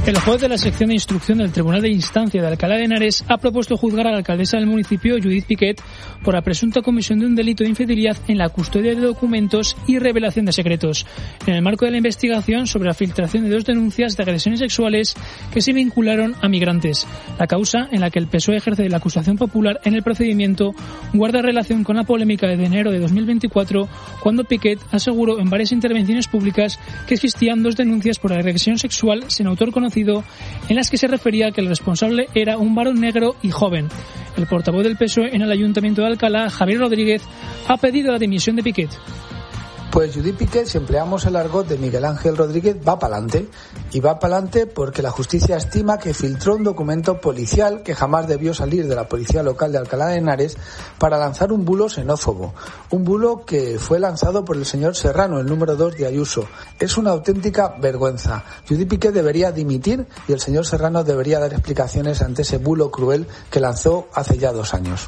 El juez de la sección de instrucción del Tribunal de Instancia de Alcalá de Henares ha propuesto juzgar a la alcaldesa del municipio, Judith Piquet, por la presunta comisión de un delito de infidelidad en la custodia de documentos y revelación de secretos, en el marco de la investigación sobre la filtración de 2 denuncias de agresiones sexuales que se vincularon a migrantes. La causa, en la que el PSOE ejerce la acusación popular en el procedimiento, guarda relación con la polémica de enero de 2024, cuando Piquet aseguró en varias intervenciones públicas que existían 2 denuncias por agresión sexual sin autor conocido, en las que se refería que el responsable era un varón negro y joven. El portavoz del PSOE en el Ayuntamiento de Alcalá, Javier Rodríguez, ha pedido la dimisión de Piquet. Pues Judith Piquet, si empleamos el argot de Miguel Ángel Rodríguez, va para adelante. Y va para adelante porque la justicia estima que filtró un documento policial que jamás debió salir de la policía local de Alcalá de Henares para lanzar un bulo xenófobo. Un bulo que fue lanzado por el señor Serrano, el número 2 de Ayuso. Es una auténtica vergüenza. Judith Piquet debería dimitir y el señor Serrano debería dar explicaciones ante ese bulo cruel que lanzó hace ya 2 años.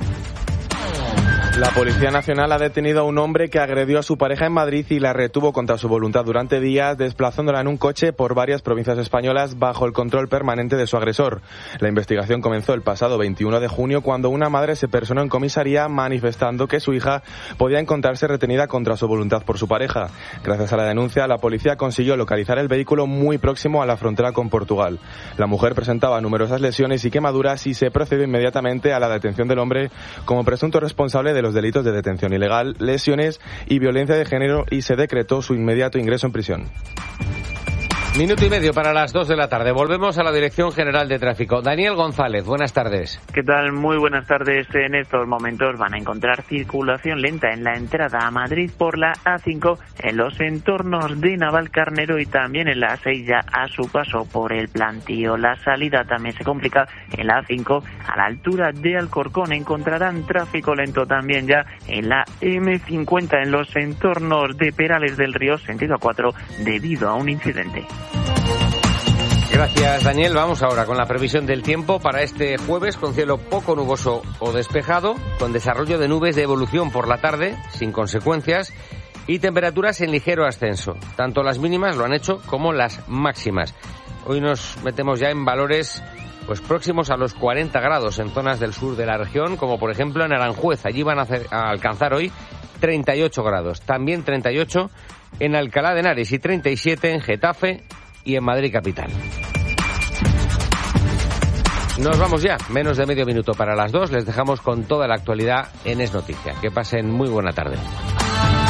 La Policía Nacional ha detenido a un hombre que agredió a su pareja en Madrid y la retuvo contra su voluntad durante días, desplazándola en un coche por varias provincias españolas bajo el control permanente de su agresor. La investigación comenzó el pasado 21 de junio cuando una madre se personó en comisaría manifestando que su hija podía encontrarse retenida contra su voluntad por su pareja. Gracias a la denuncia, la policía consiguió localizar el vehículo muy próximo a la frontera con Portugal. La mujer presentaba numerosas lesiones y quemaduras y se procedió inmediatamente a la detención del hombre como presunto responsable de los delitos de detención ilegal, lesiones y violencia de género, y se decretó su inmediato ingreso en prisión. Minuto y medio para las 2 de la tarde. Volvemos a la Dirección General de Tráfico. Daniel González, buenas tardes. ¿Qué tal? Muy buenas tardes. En estos momentos van a encontrar circulación lenta en la entrada a Madrid por la A5, en los entornos de Navalcarnero y también en la A6 ya a su paso por el Plantío. La salida también se complica en la A5 a la altura de Alcorcón. Encontrarán tráfico lento también ya en la M50 en los entornos de Perales del Río, sentido A4, debido a un incidente. Gracias, Daniel. Vamos ahora con la previsión del tiempo para este jueves, con cielo poco nuboso o despejado, con desarrollo de nubes de evolución por la tarde, sin consecuencias, y temperaturas en ligero ascenso. Tanto las mínimas lo han hecho como las máximas. Hoy nos metemos ya en valores pues próximos a los 40 grados en zonas del sur de la región, como por ejemplo en Aranjuez. Allí van a alcanzar hoy 38 grados. También 38 en Alcalá de Henares y 37 en Getafe y en Madrid capital. Nos vamos ya, menos de medio minuto para las 2. Les dejamos con toda la actualidad en Es Noticia. Que pasen muy buena tarde.